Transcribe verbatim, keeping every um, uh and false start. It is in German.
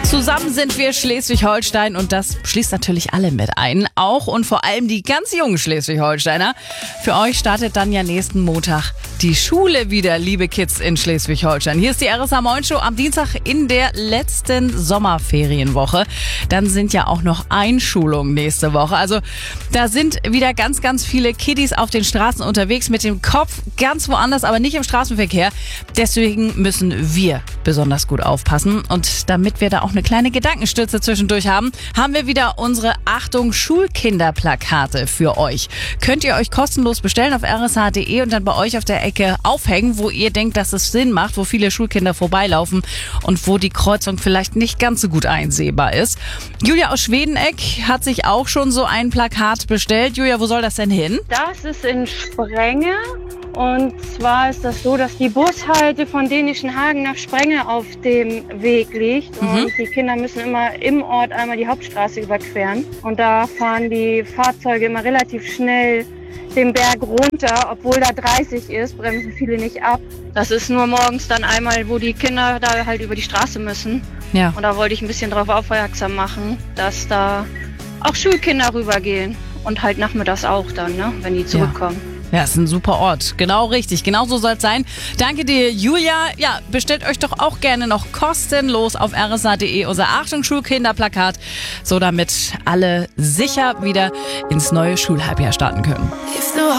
Zusammen sind wir Schleswig-Holstein und das schließt natürlich alle mit ein. Auch und vor allem die ganz jungen Schleswig-Holsteiner. Für euch startet dann ja nächsten Montag die Schule wieder, liebe Kids in Schleswig-Holstein. Hier ist die R S A Moin Show am Dienstag in der letzten Sommerferienwoche. Dann sind ja auch noch Einschulungen nächste Woche. Also da sind wieder ganz, ganz viele Kiddies auf den Straßen unterwegs mit dem Kopf ganz woanders, aber nicht im Straßenverkehr. Deswegen müssen wir besonders gut aufpassen. Und damit wir da auch eine kleine Gedankenstütze zwischendurch haben, haben wir wieder unsere Achtung Schulkinderplakate für euch. Könnt ihr euch kostenlos bestellen auf r s h punkt d e und dann bei euch auf der Ecke aufhängen, wo ihr denkt, dass es Sinn macht, wo viele Schulkinder vorbeilaufen und wo die Kreuzung vielleicht nicht ganz so gut einsehbar ist. Julia aus Schwedeneck hat sich auch schon so ein Plakat bestellt. Julia, wo soll das denn hin? Das ist in Sprenge. Und zwar ist das so, dass die Bushalte von Dänischenhagen nach Sprenge auf dem Weg liegt. Mhm. Und die Kinder müssen immer im Ort einmal die Hauptstraße überqueren. Und da fahren die Fahrzeuge immer relativ schnell den Berg runter, obwohl da dreißig ist, bremsen viele nicht ab. Das ist nur morgens dann einmal, wo die Kinder da halt über die Straße müssen. Ja. Und da wollte ich ein bisschen darauf aufmerksam machen, dass da auch Schulkinder rübergehen. Und halt nachmittags auch dann, ne, wenn die zurückkommen. Ja. Ja, ist ein super Ort. Genau richtig. Genau so soll es sein. Danke dir, Julia. Ja, bestellt euch doch auch gerne noch kostenlos auf r s h punkt d e unser Achtung Schulkinderplakat, so damit alle sicher wieder ins neue Schulhalbjahr starten können.